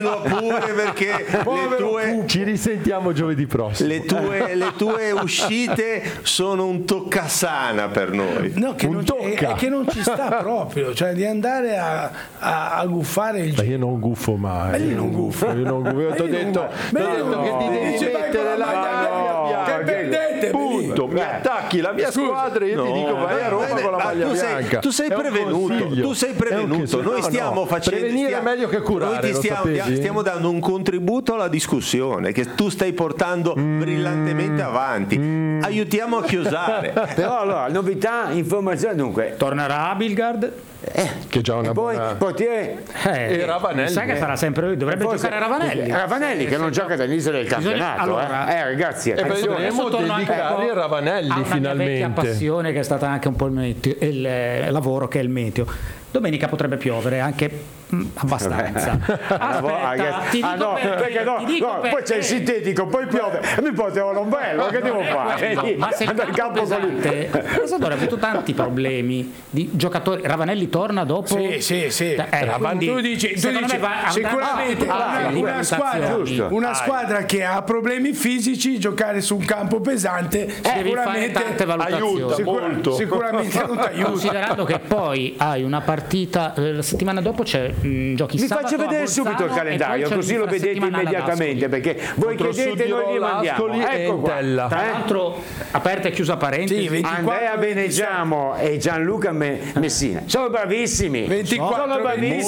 pure perché ci risentiamo giovedì prossimo. le tue uscite sono un toccasana per noi. No, che non ci sta proprio, cioè di andare a guffare il Ma io non guffo mai. io non guffo. Io ti ho detto che ti devi mettere la maglia che perdete, punto. Mi attacchi la mia squadra e io ti dico vai a Roma con la maglia bianca. Tu sei prevenuto. Noi stiamo facendo prevenire è meglio che curare. Noi stiamo dando un contributo alla discussione che tu stai portando brillantemente avanti. Aiutiamo a chiusare. Però allora, novità, informazione, dunque. Tornerà Abildgaard. Che è già una Poi buona... portiere e Ravanelli. Sai che farà sempre lui, dovrebbe giocare Ravanelli. Ravanelli che non gioca dall'inizio del campionato. Allora, ragazzi, e vedremo dedicare a Ravanelli finalmente. Una vecchia passione che è stata anche un po' il lavoro che è il meteo. Domenica potrebbe piovere anche abbastanza. Aspetta, ti dico poi c'è il sintetico, poi piove e mi portano l'ombrello, che devo fare? Ma se il campo pesante, ha avuto tanti problemi di giocatori. Ravanelli torna dopo. Sì. Tu dici sicuramente una squadra che ha problemi fisici, giocare su un campo pesante sicuramente tante valutazioni. Aiuta molto. Sicuramente non ti aiuta. Considerando che poi hai una partita la settimana dopo c'è giochi vi sabato faccio vedere subito il calendario così lo vedete immediatamente perché voi chiedete noi li mandiamo. Ecco qua. Tra l'altro aperta e chiusa parentesi, Andrea Benegiamo e Gianluca Messina sono bravissimi. 24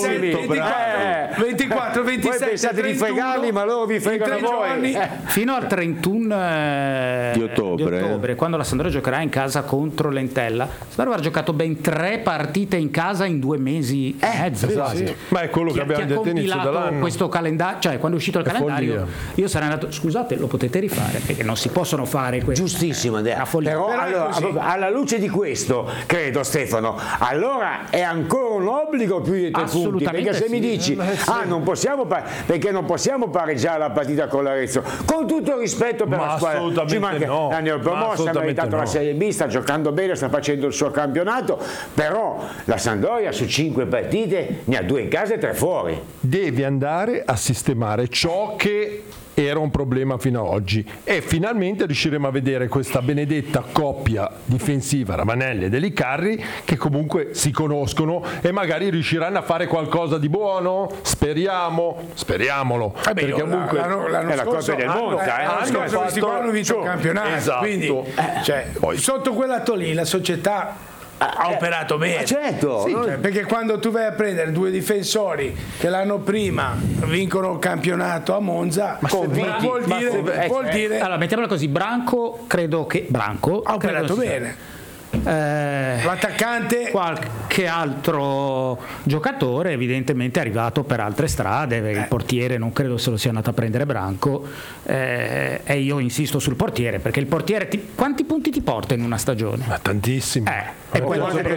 27 voi pensate di fregarli ma loro vi fregano voi. Fino al 31 di ottobre, quando la Sampdoria giocherà in casa contro l'Entella. Spero aver giocato ben 3 partite in casa in 2 mesi e mezzo. Esatto. Ma è quello che abbiamo detto all'inizio dell'anno. Questo calendario, cioè quando è uscito il calendario, io sarei andato. Scusate, lo potete rifare perché non si possono fare queste. Giustissimo, Andrea. Però allora, alla luce di questo, credo Stefano, allora è ancora un obbligo più di 3 punti. Perché se mi dici, non possiamo perché non possiamo pareggiare la partita con l'Arezzo, con tutto il rispetto per la squadra, ci manca la neopromossa, ha meritato la Serie B, sta giocando bene, sta facendo il suo campionato, però la Sampdoria su 5 partite ne ha 2 in casa e 3 fuori. Devi andare a sistemare ciò che era un problema fino ad oggi e finalmente riusciremo a vedere questa benedetta coppia difensiva Ravanelli e Delicarri che comunque si conoscono e magari riusciranno a fare qualcosa di buono, speriamolo perché comunque è la Coppa del Mondo, questi qua hanno vinto il campionato, esatto. Quindi sotto quell'atto lì la società ha operato bene, certo, perché quando tu vai a prendere 2 difensori che l'anno prima vincono il campionato a Monza, vuol dire allora mettiamola così, Branco ha operato bene. L'attaccante, qualche altro giocatore evidentemente è arrivato per altre strade, perché il portiere non credo se lo sia andato a prendere Branco, e io insisto sul portiere perché il portiere quanti punti ti porta in una stagione? Ma tantissimi. E poi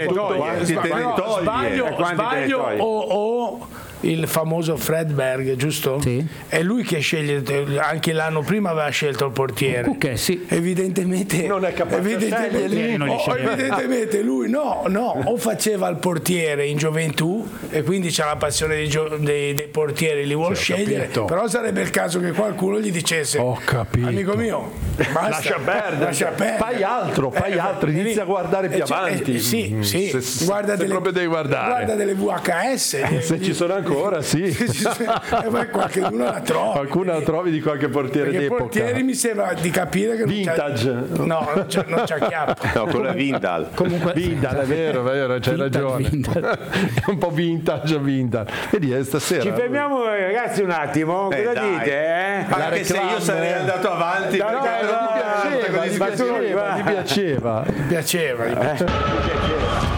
sbaglio o il famoso Fred Berg, giusto? Sì. È lui che sceglie, anche l'anno prima aveva scelto il portiere. Ok, sì. Evidentemente non è capace evidentemente lui o faceva il portiere in gioventù e quindi c'ha la passione dei portieri, li vuol scegliere, però sarebbe il caso che qualcuno gli dicesse: ho capito, amico mio, basta, lascia perdere. Fai altro, inizia a guardare più avanti. Sì, guarda delle VHS, se ci sono ancora, qualcuno la trovi. Qualcuno la trovi di qualche portiere perché d'epoca. Portieri mi sembra di capire che vintage. non c'ha chiappa. No, quello è Vindal. Comunque Vindal, è vero, c'hai ragione. È un po' vintage. Vedi, stasera. Ci fermiamo ragazzi un attimo, cosa dite? Anche se io sarei andato avanti mi piaceva. Mi piaceva.